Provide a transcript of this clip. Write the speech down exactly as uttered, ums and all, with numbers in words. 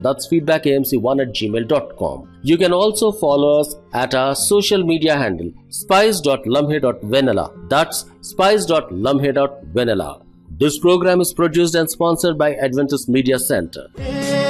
That's feedback A M C one at gmail dot com. You can also follow us at our social media handle spice dot lumhe dot vanilla. That's spice dot lumhe dot vanilla. This program is produced and sponsored by Adventist Media Center.